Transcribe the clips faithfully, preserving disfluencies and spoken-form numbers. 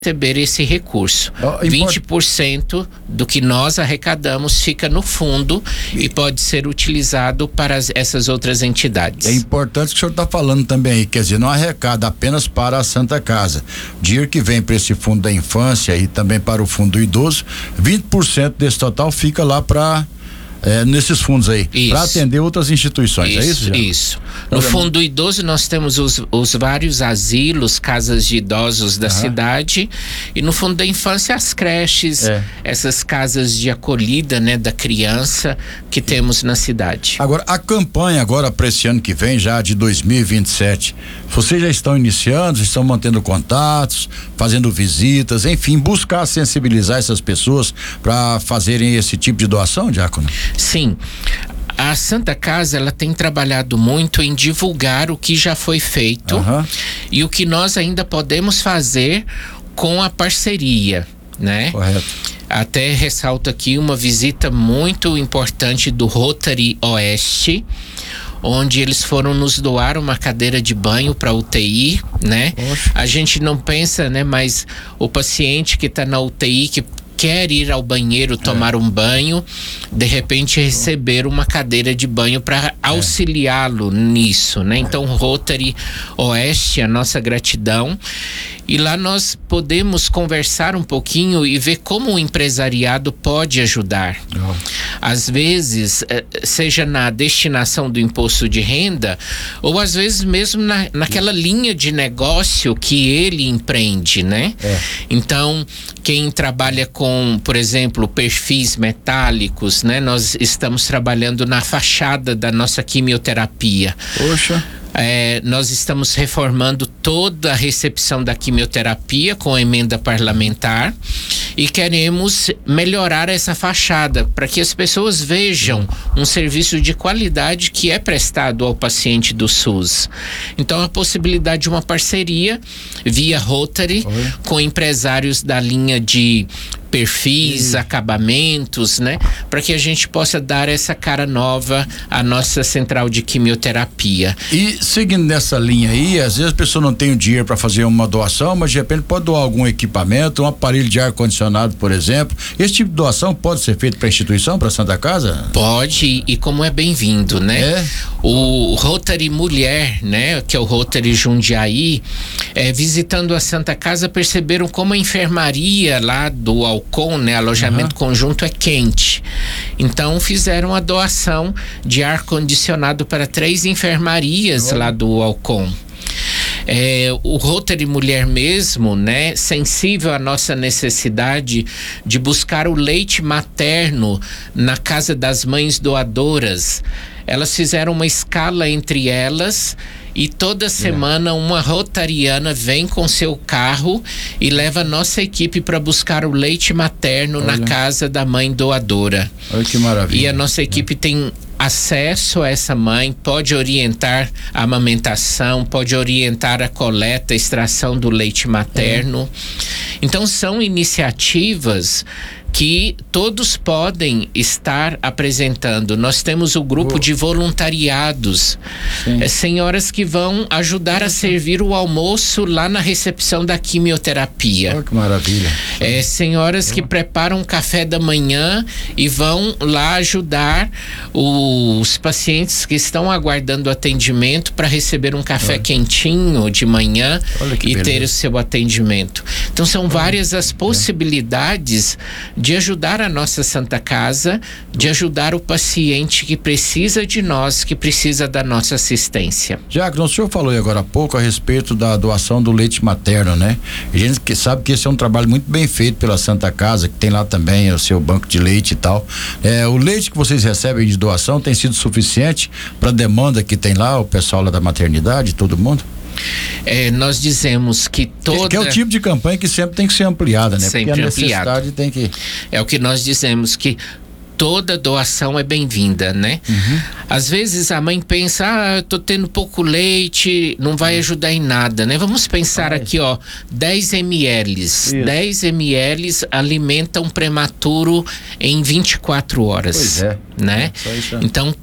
receber esse recurso. Oh, vinte por cento do que nós arrecadamos fica no fundo e, e pode ser utilizado para as, essas outras entidades. É importante que o senhor está falando também aí, quer dizer, não arrecada apenas para a Santa Casa. Dinheiro que vem para esse fundo da infância e também para o fundo do idoso, vinte por cento desse total fica lá para É, nesses fundos aí, para atender outras instituições, isso, é isso, já? Isso. No fundo do idoso nós temos os, os vários asilos, casas de idosos da uhum. cidade, e no fundo da infância as creches, é. essas casas de acolhida, né, da criança que temos na cidade. Agora, a campanha agora para esse ano que vem, já de dois mil e vinte e sete, vocês já estão iniciando, estão mantendo contatos, fazendo visitas, enfim, buscar sensibilizar essas pessoas para fazerem esse tipo de doação, Diácono? Sim, a Santa Casa ela tem trabalhado muito em divulgar o que já foi feito uhum. e o que nós ainda podemos fazer com a parceria, né? Correto. Até ressalto aqui uma visita muito importante do Rotary Oeste, onde eles foram nos doar uma cadeira de banho para U T I, né? Poxa. A gente não pensa, né? Mas o paciente que está na U T I, que quer ir ao banheiro tomar é. um banho, de repente receber uma cadeira de banho para auxiliá-lo nisso, né? Então, Rotary Oeste, a nossa gratidão. E lá nós podemos conversar um pouquinho e ver como o empresariado pode ajudar. Oh. Às vezes, seja na destinação do imposto de renda, ou às vezes mesmo na, naquela linha de negócio que ele empreende, né? É. Então, quem trabalha com, por exemplo, perfis metálicos, né? Nós estamos trabalhando na fachada da nossa quimioterapia. Poxa. É, nós estamos reformando toda a recepção da quimioterapia com emenda parlamentar e queremos melhorar essa fachada para que as pessoas vejam um serviço de qualidade que é prestado ao paciente do SUS. Então, a possibilidade de uma parceria via Rotary Oi. com empresários da linha de perfis, Sim. acabamentos, né? Para que a gente possa dar essa cara nova à nossa central de quimioterapia. E seguindo nessa linha aí, às vezes a pessoa não tem o dinheiro para fazer uma doação, mas de repente pode doar algum equipamento, um aparelho de ar-condicionado, por exemplo. Esse tipo de doação pode ser feito para a instituição, para a Santa Casa? Pode, e como é bem-vindo, né? É. O Rotary Mulher, né? Que é o Rotary Jundiaí, é, visitando a Santa Casa, perceberam como a enfermaria lá do Alcon, né? Alojamento uhum. conjunto é quente. Então fizeram a doação de ar-condicionado para três enfermarias uhum. lá do Alcon. É, o Rotary Mulher mesmo, né, sensível à nossa necessidade de buscar o leite materno na casa das mães doadoras, elas fizeram uma escala entre elas e toda semana uma rotariana vem com seu carro e leva a nossa equipe para buscar o leite materno Olha. na casa da mãe doadora. Olha que maravilha. E a nossa equipe é. tem acesso a essa mãe, pode orientar a amamentação, pode orientar a coleta, a extração do leite materno. É. Então são iniciativas que todos podem estar apresentando. Nós temos o grupo oh. de voluntariados, é, senhoras que vão ajudar a servir o almoço lá na recepção da quimioterapia. Oh, que maravilha. É, senhoras oh. que preparam um café da manhã e vão lá ajudar os pacientes que estão aguardando atendimento para receber um café oh. quentinho de manhã e beleza. ter o seu atendimento. Então são oh. várias as possibilidades de ajudar a nossa Santa Casa, de ajudar o paciente que precisa de nós, que precisa da nossa assistência. Diácono, o senhor falou aí agora há pouco a respeito da doação do leite materno, né? A gente que sabe que esse é um trabalho muito bem feito pela Santa Casa, que tem lá também o seu banco de leite e tal. É, o leite que vocês recebem de doação tem sido suficiente para a demanda que tem lá, o pessoal lá da maternidade, todo mundo? É, nós dizemos que toda... Que é o tipo de campanha que sempre tem que ser ampliada, né? Sempre Porque a ampliado. necessidade tem que... É o que nós dizemos, que toda doação é bem-vinda, né? Uhum. Às vezes a mãe pensa, ah, eu tô tendo pouco leite, não vai ajudar em nada, né? Vamos pensar Ai. aqui, ó, dez mililitros. Isso. dez mililitros alimenta um prematuro em vinte e quatro horas. Pois é. Né? É, só isso. Então,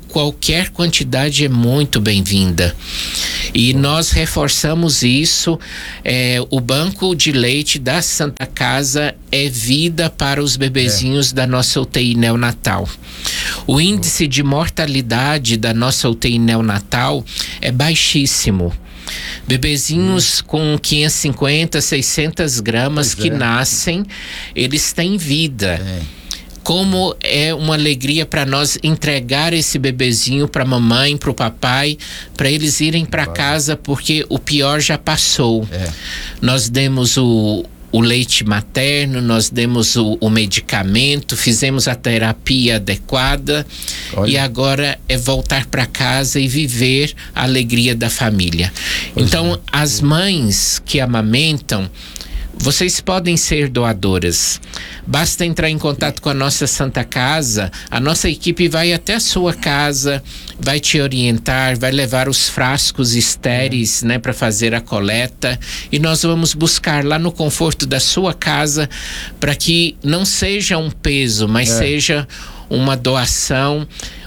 qualquer quantidade é muito bem-vinda. E nós reforçamos isso. É, o banco de leite da Santa Casa é vida para os bebezinhos é. da nossa U T I neonatal. O índice de mortalidade da nossa U T I neonatal é baixíssimo. Bebezinhos hum. com quinhentos e cinquenta, seiscentas gramas pois que é. nascem, eles têm vida. É. Como é uma alegria para nós entregar esse bebezinho para a mamãe, para o papai, para eles irem para casa, porque o pior já passou. É. Nós demos o, o leite materno, nós demos o, o medicamento, fizemos a terapia adequada. Olha. E agora é voltar para casa e viver a alegria da família. Pois então, é. as mães que amamentam, vocês podem ser doadoras. Basta entrar em contato com a nossa Santa Casa. A nossa equipe vai até a sua casa, vai te orientar, vai levar os frascos estéreis, né, para fazer a coleta, e nós vamos buscar lá no conforto da sua casa, para que não seja um peso, mas é. seja uma doação,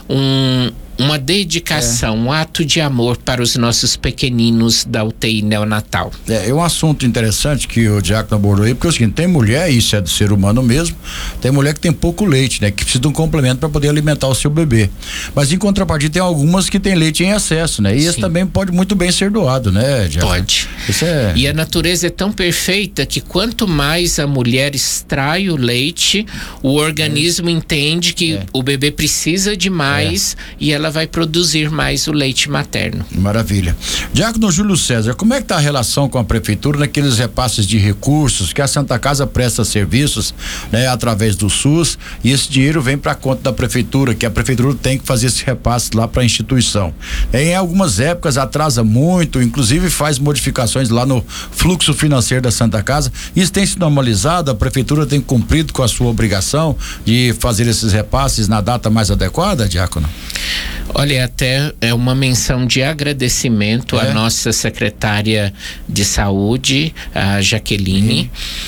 um uma dedicação, é. um ato de amor para os nossos pequeninos da U T I neonatal. É, é um assunto interessante que o Diácono abordou aí, porque é o seguinte, tem mulher, isso é do ser humano mesmo, tem mulher que tem pouco leite, né? Que precisa de um complemento para poder alimentar o seu bebê. Mas em contrapartida tem algumas que tem leite em excesso, né? E esse também pode muito bem ser doado, né, Diácono? Pode. Isso é... E a natureza é tão perfeita que quanto mais a mulher extrai o leite, o organismo é. entende que é. o bebê precisa de mais é. e ela vai produzir mais o leite materno. Maravilha. Diácono Júlio César, como é que está a relação com a prefeitura naqueles repasses de recursos que a Santa Casa presta serviços, né, através do SUS, e esse dinheiro vem para a conta da prefeitura, que a prefeitura tem que fazer esse repasse lá para a instituição. Em algumas épocas atrasa muito, inclusive faz modificações lá no fluxo financeiro da Santa Casa. Isso tem se normalizado, a prefeitura tem cumprido com a sua obrigação de fazer esses repasses na data mais adequada, Diácono? Olha, até é uma menção de agradecimento é. à nossa secretária de saúde, a Jaqueline, uhum.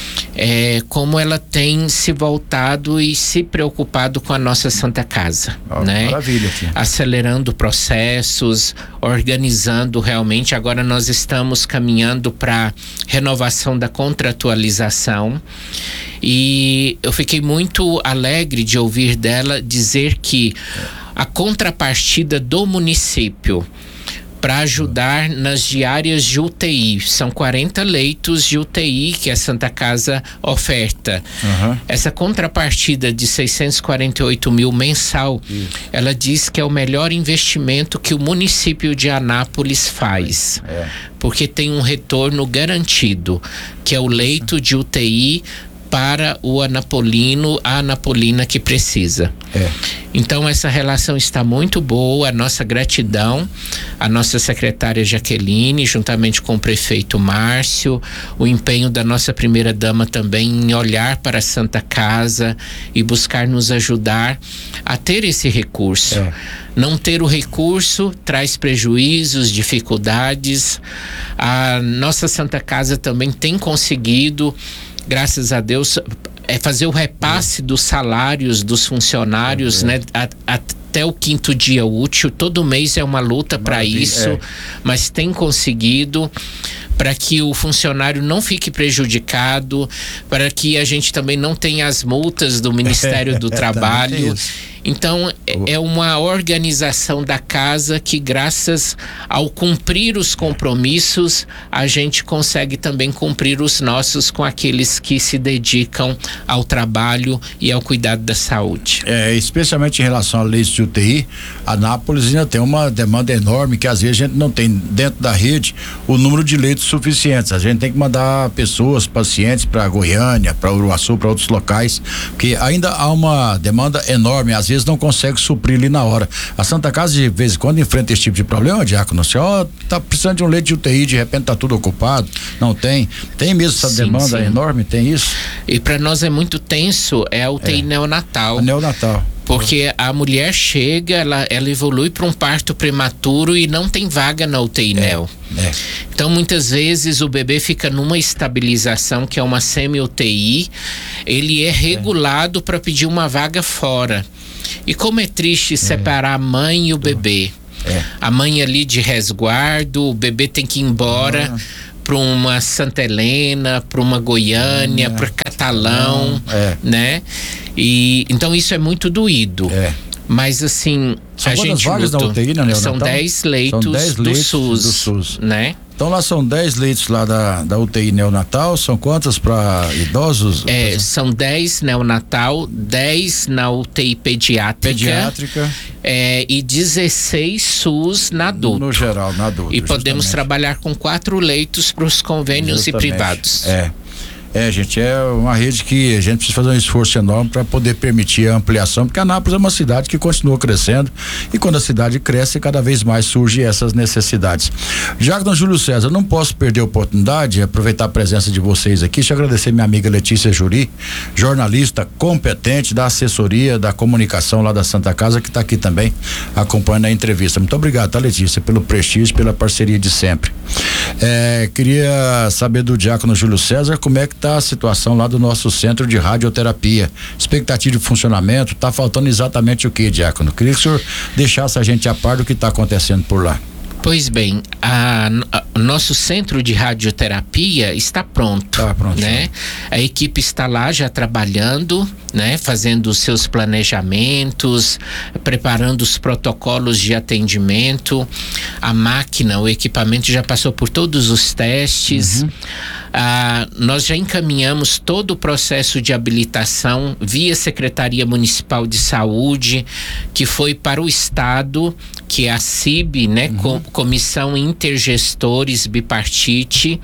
é, como ela tem se voltado e se preocupado com a nossa Santa Casa, oh, né? Maravilha, tia. Acelerando processos, organizando realmente. Agora nós estamos caminhando para renovação da contratualização. E eu fiquei muito alegre de ouvir dela dizer que a contrapartida do município para ajudar nas diárias de U T I, são quarenta leitos de U T I que a Santa Casa oferta. Uhum. Essa contrapartida de seiscentos e quarenta e oito mil mensal, Isso. ela diz que é o melhor investimento que o município de Anápolis faz, é. porque tem um retorno garantido, que é o leito de U T I para o anapolino, a anapolina que precisa. É. Então essa relação está muito boa, a nossa gratidão, a nossa secretária Jaqueline, juntamente com o prefeito Márcio, o empenho da nossa primeira dama também em olhar para a Santa Casa e buscar nos ajudar a ter esse recurso. É. Não ter o recurso traz prejuízos, dificuldades. A nossa Santa Casa também tem conseguido, graças a Deus, é fazer o repasse é. dos salários dos funcionários, é. né? A, até o quinto dia útil. Todo mês é uma luta para isso, é. mas tem conseguido, para que o funcionário não fique prejudicado, para que a gente também não tenha as multas do Ministério do Trabalho. Então é uma organização da casa que, graças ao cumprir os compromissos, a gente consegue também cumprir os nossos com aqueles que se dedicam ao trabalho e ao cuidado da saúde. É, especialmente em relação a leitos de U T I, a Anápolis ainda tem uma demanda enorme, que às vezes a gente não tem dentro da rede o número de leitos suficientes. A gente tem que mandar pessoas, pacientes para Goiânia, para Uruaçu, para outros locais, porque ainda há uma demanda enorme, às vezes não consegue suprir ali na hora. A Santa Casa de vez em quando enfrenta esse tipo de problema, Diácono. Assim, ó, tá precisando de um leite de U T I, de repente tá tudo ocupado, não tem. Tem mesmo essa sim, demanda sim. enorme, tem isso? E para nós é muito tenso, é a U T I é. neonatal. A neonatal. Porque a mulher chega, ela, ela evolui para um parto prematuro e não tem vaga na U T I é, neo. É. Então muitas vezes o bebê fica numa estabilização, que é uma semi-U T I, ele é regulado é. para pedir uma vaga fora. E como é triste separar a mãe e o bebê. É. A mãe ali de resguardo, o bebê tem que ir embora ah. para uma Santa Helena, para uma Goiânia, é. para Catalão, é. né? E então isso é muito doído. É. Mas assim, são a gente vagas lutou. Na U T I, né, são dez leitos, são dez do, leitos SUS, do SUS, né? Então lá são dez leitos lá da, da U T I neonatal, são quantas para idosos? É, são dez neonatal, dez na U T I pediátrica, pediátrica é, e dezesseis SUS na adulto. No geral, na adulto. E podemos justamente. trabalhar com quatro leitos para os convênios justamente. E privados. É. É, gente, é uma rede que a gente precisa fazer um esforço enorme para poder permitir a ampliação, porque Anápolis é uma cidade que continua crescendo e quando a cidade cresce, cada vez mais surgem essas necessidades. Diácono Júlio César, não posso perder a oportunidade de aproveitar a presença de vocês aqui, deixa eu agradecer minha amiga Letícia Juri, jornalista competente da assessoria da comunicação lá da Santa Casa, que está aqui também acompanhando a entrevista. Muito obrigado, tá, Letícia, pelo prestígio, pela parceria de sempre. É, queria saber do Diácono Júlio César como é que está a situação lá do nosso centro de radioterapia, expectativa de funcionamento, tá faltando exatamente o que, Diácono? Queria que o senhor deixasse a gente a par do que está acontecendo por lá. Pois bem, a, a, nosso centro de radioterapia está pronto, tá pronto, né? A equipe está lá já trabalhando, né? Fazendo os seus planejamentos, preparando os protocolos de atendimento. A máquina, o equipamento já passou por todos os testes. Uhum. Ah, nós já encaminhamos todo o processo de habilitação via Secretaria Municipal de Saúde, que foi para o Estado, que é a C I B, né? Uhum. Com, Comissão Intergestores Bipartite.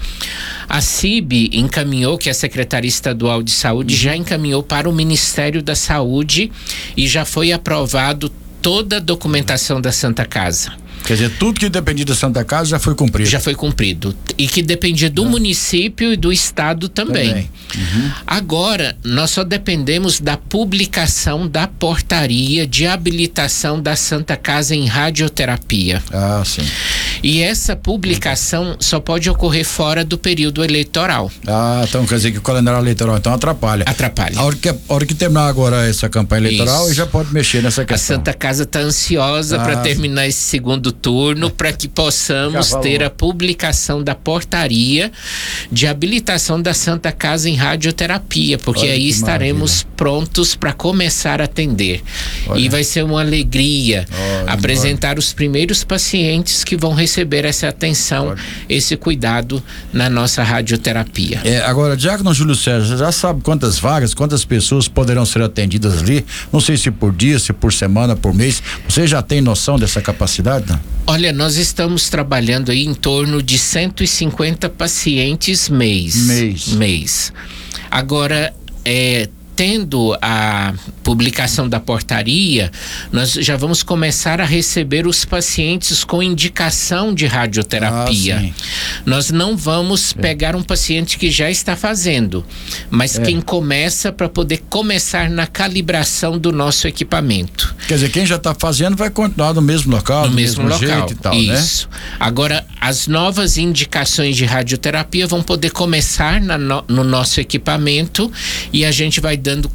A C I B encaminhou, que é a Secretaria Estadual de Saúde, uhum. já encaminhou para o Ministério da Saúde e já foi aprovado toda a documentação da Santa Casa. Quer dizer, tudo que dependia da Santa Casa já foi cumprido. Já foi cumprido. E que dependia do ah. município e do estado também. também. Uhum. Agora, nós só dependemos da publicação da portaria de habilitação da Santa Casa em radioterapia. Ah, sim. E essa publicação só pode ocorrer fora do período eleitoral. Ah, então quer dizer que o calendário eleitoral então atrapalha. Atrapalha. A hora que, a hora que terminar agora essa campanha eleitoral, Isso. já pode mexer nessa questão. A Santa Casa está ansiosa ah, para terminar esse segundo turno para que possamos ter a publicação da portaria de habilitação da Santa Casa em radioterapia, porque Olha aí estaremos maravilha. prontos para começar a atender. Olha. E vai ser uma alegria Olha, apresentar Olha. os primeiros pacientes que vão receber essa atenção, Olha. esse cuidado na nossa radioterapia. É, agora, Diácono Júlio César, já sabe quantas vagas, quantas pessoas poderão ser atendidas ali? Não sei se por dia, se por semana, por mês. Você já tem noção dessa capacidade, não? Olha, nós estamos trabalhando aí em torno de cento e cinquenta pacientes mês. Mês. Mês. Agora, é, tendo a publicação da portaria, nós já vamos começar a receber os pacientes com indicação de radioterapia. Ah, sim. Nós não vamos é. pegar um paciente que já está fazendo, mas é. quem começa para poder começar na calibração do nosso equipamento. Quer dizer, quem já está fazendo vai continuar no mesmo local, no do mesmo, mesmo local. jeito e tal, Isso. né? Agora, as novas indicações de radioterapia vão poder começar na no, no nosso equipamento e a gente vai dando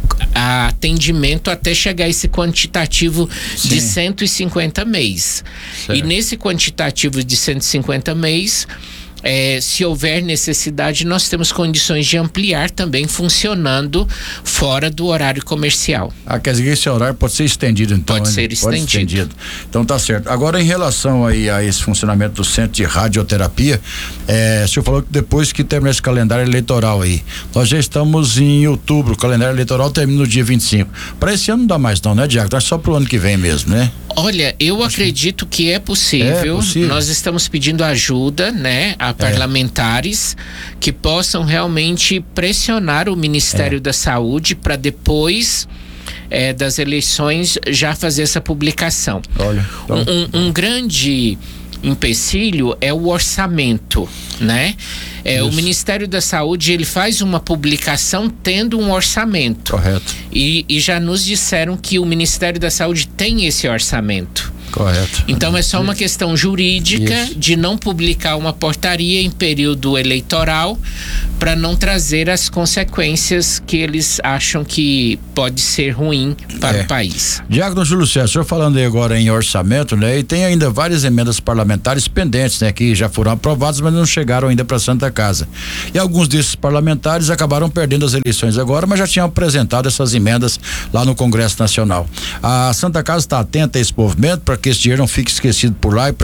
a atendimento até chegar a esse quantitativo Sim. de cento e cinquenta mês. Certo. E nesse quantitativo de cento e cinquenta mês, É, se houver necessidade, nós temos condições de ampliar também, funcionando fora do horário comercial. Ah, quer dizer que esse horário pode ser estendido, então? Pode ser estendido. Pode ser estendido. Então tá certo. Agora, em relação aí a esse funcionamento do centro de radioterapia, é, o senhor falou que depois que terminar esse calendário eleitoral aí, nós já estamos em outubro, o calendário eleitoral termina no dia vinte e cinco. Para esse ano não dá mais não, né, Diácono? É só pro ano que vem mesmo, né? Olha, eu Acho acredito que é possível. é possível. Nós estamos pedindo ajuda, né, a parlamentares é. que possam realmente pressionar o Ministério é. da Saúde para depois é, das eleições já fazer essa publicação. Olha, então... um, um, um grande empecilho é o orçamento, né? É, o Ministério da Saúde, ele faz uma publicação tendo um orçamento. Correto. E, e já nos disseram que o Ministério da Saúde tem esse orçamento. Correto. Então é só uma questão jurídica Isso. de não publicar uma portaria em período eleitoral para não trazer as consequências que eles acham que pode ser ruim para é. o país. Diácono Júlio César, o senhor falando aí agora em orçamento, né? E tem ainda várias emendas parlamentares pendentes, né? Que já foram aprovadas, mas não chegaram ainda para a Santa Casa. E alguns desses parlamentares acabaram perdendo as eleições agora, mas já tinham apresentado essas emendas lá no Congresso Nacional. A Santa Casa está atenta a esse movimento para que esse dinheiro não fique esquecido por lá e pra